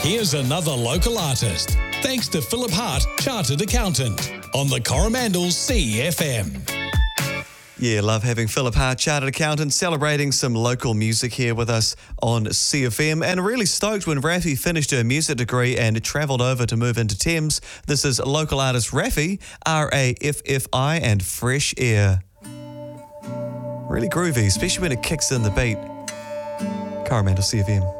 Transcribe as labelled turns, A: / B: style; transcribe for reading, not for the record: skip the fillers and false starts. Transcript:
A: Here's another local artist, thanks to Philip Hart, Chartered Accountant, on the Coromandel CFM.
B: Yeah, love having Philip Hart, Chartered Accountant, celebrating some local music here with us on CFM. And really stoked when Raffi finished her music degree and travelled over to move into Thames. This is local artist Raffi, R-A-F-F-I, and Fresh Air. Really groovy, especially when it kicks in the beat. Coromandel CFM.